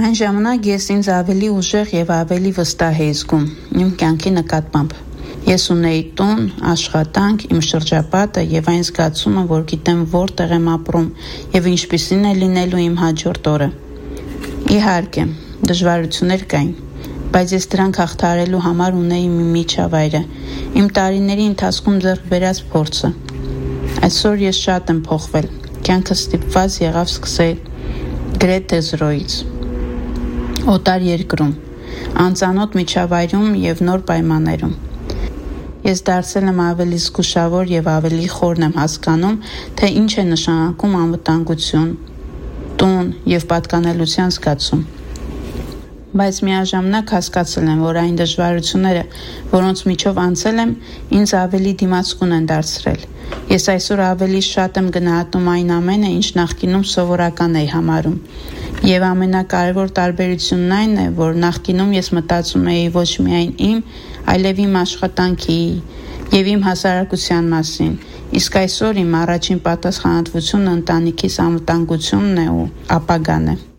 Այն ժամանակ ես ինձ ավելի ուժեղ եւ ավելի վստահ էի զգում իմ կյանքի նկատմամբ։ Ես ունեի տուն, աշխատանք, իմ շրջապատը եւ այն զգացումը, որ գիտեմ որտեղ եմ ապրում եւ ինչպիսին է լինելու իմ հաջորդ օրը։ Իհարկե, դժվարություններ կային, բայց ես դրանք հաղթահարելու համար ունեի մի միջավայրը, իմ տարիների ընթացքում ձեռք բերած փորձը։ Այսօր ես շատ եմ փոխվել, կյանքը ստիպված եղավ սկսել գրեթե զրոյից։ Օտար երկրում, անծանոթ միջավայրում եւ նոր պայմաններում։ Ես դարձել եմ ավելի զգուշավոր եւ ավելի խորն եմ հասկանում, թե ինչ է նշանակում անվտանգություն, տուն եւ պատկանելության զգացում։ Բայց միաժամանակ հասկացել եմ, որ այն դժվարությունները, որոնց միջով անցել եմ, ինձ ավելի դիմացկուն են դարձրել։ Ես այսօր ավելի շատ եմ գնահատում այն ամենը, ինչ նախկինում սովորական էի համարում։ Եվ ամենակարևոր տարբերությունն այն է, որ նախկինում ես մտածում էի ոչ միայն իմ, այլև իմ աշխատանքի եւ իմ հասարակության մասին, իսկ այսօր իմ առաջին պատասխանատվությունը ընտանիքիս անվտանգությունն է ու ապագան է։